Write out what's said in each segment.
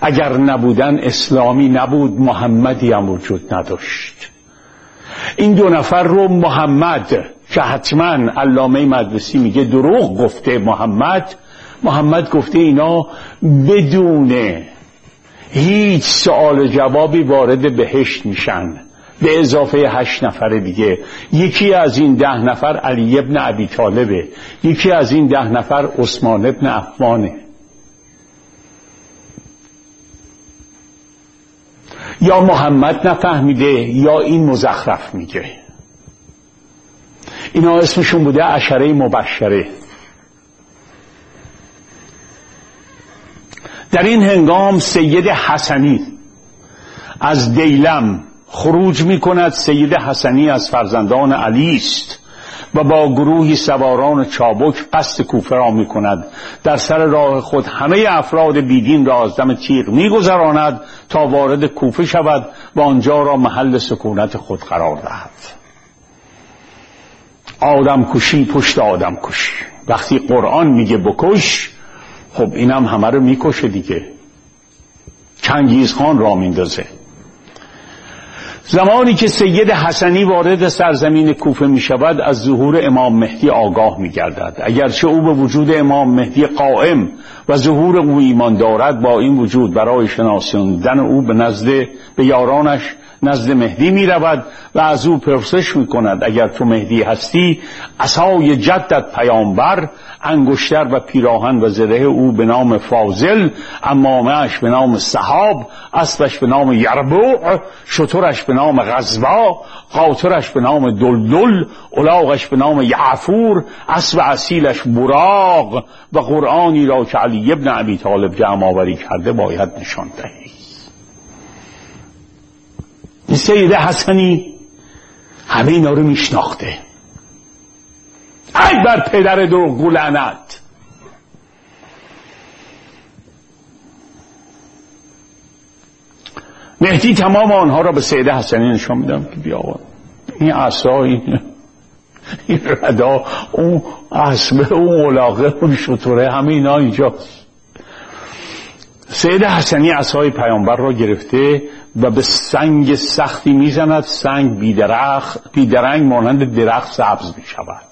اگر نبودن اسلامی نبود، محمدی هم وجود نداشت. این دو نفر رو محمد که حتما علامه مدرسی میگه دروغ گفته، محمد گفته اینا بدون هیچ سوال جوابی وارد بهشت میشن، به اضافه 8 نفر دیگه. یکی از این 10 نفر علی ابن ابی طالبه، یکی از این 10 نفر عثمان ابن عفانه. یا محمد نفهمیده یا این مزخرف میگه. اینا اسمشون بوده عشره مبشره. در این هنگام سید حسنی از دیلم خروج می کند. سید حسنی از فرزندان علی است و با گروهی سواران چابک قصد کوفه را می کند. در سر راه خود همه افراد بیدین را از دم تیغ می گذراند تا وارد کوفه شود و آنجا را محل سکونت خود قرار دهد. آدم کشی پشت آدم کشی. وقتی قرآن میگه بکش، خب اینم همه رو میکشه دیگه. چنگیز خان را میندازه. زمانی که سید حسنی وارد سرزمین کوفه می شود از ظهور امام مهدی آگاه می گردد. اگرچه او به وجود امام مهدی قائم و ظهور او ایمان دارد، با این وجود برای شناساندن او به یارانش نزد مهدی می رود و از او پرسش می کند اگر تو مهدی هستی، عصای جدت پیامبر، انگشتر و پیراهن و زره او به نام فاضل، عمامه‌اش به نام سحاب، اسبش به نام یربوع، شترش به نام غزوا، قاطرش به نام دلدل، الاغش به نام یعفور، اسب اصیلش براق و قرآنی را که علی ابن ابی طالب جمع آوری کرده باید نشان دهی. سید حسنی همه اینا رو میشناخته. ای بر پدر دروغگو لعنت. مهدی تمام آنها را به سید حسنی نشان میدم که بیا این عصا، این ردا، اون اسبه، اون الاغه، اون شتره، همه اینا اینجا. سید حسنی عصای پیامبر را گرفته و به سنگ سختی میزند. سنگ بیدرنگ مانند درخت سبز میشود.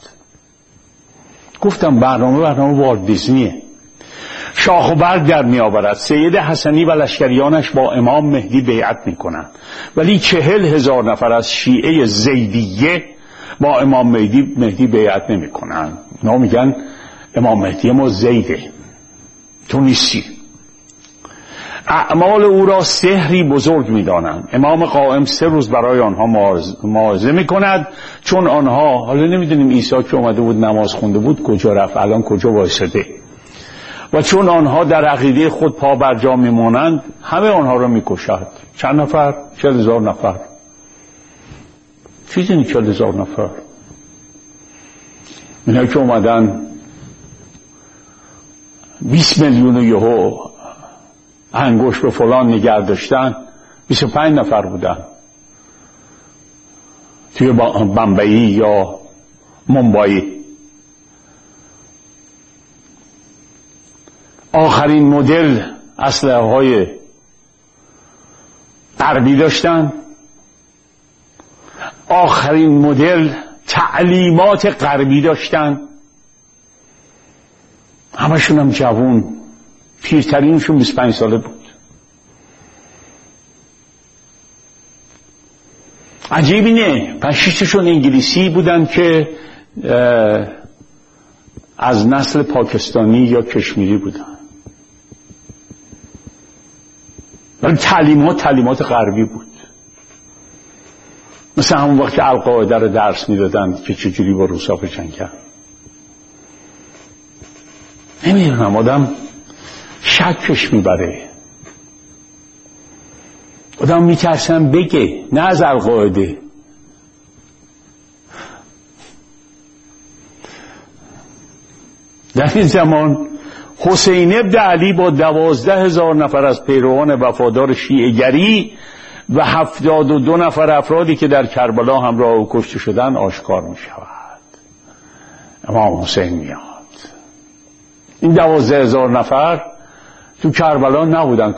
گفتم برنامه والت دیزنیه. شاخ و برگ در می آورد. سید حسنی و لشکریانش با امام مهدی بیعت می کنند، ولی 40,000 نفر از شیعه زیدیه با امام مهدی بیعت نمی کنند. اونا میگن امام مهدی ما زیده، تو نیستی. اعمال او را سحری بزرگ می دانند. امام قائم 3 روز برای آنها موعظه می کند، چون آنها، حالا نمیدونیم عیسی که اومده بود نماز خونده بود کجا رفت، الان کجا وایساده، و چون آنها در عقیده خود پا بر جا می مانند همه آنها را می کشد. چند نفر؟ 40,000 نفر. چیزی نیست 40,000 نفر. اینایی که اومدن 20 میلیون یهو انگوش به فلان نگه داشتن، 25 نفر بودن توی بمبئی یا منبئی. آخرین مدل اسلحه‌های غربی داشتن، آخرین مدل تعلیمات غربی داشتن، همشون هم جوون، پیرترینشون 25 ساله بود. عجیب اینه 5-6 انگلیسی بودن که از نسل پاکستانی یا کشمیری بودن، ولی تعلیمات غربی بود. مثل همون وقت که القاعده رو درس میدادن که چجوری با روسا بجنگن. نمیدونم، آدم شکش میبره، آدم میترسن بگه، نه از القاعده. در این زمان حسین ابن علی با 12,000 نفر از پیروان وفادار شیعه‌گری و 72 نفر افرادی که در کربلا همراه او کشته شدن آشکار می شود. امام حسین میاد. این 12,000 نفر تو کربلا نبودن.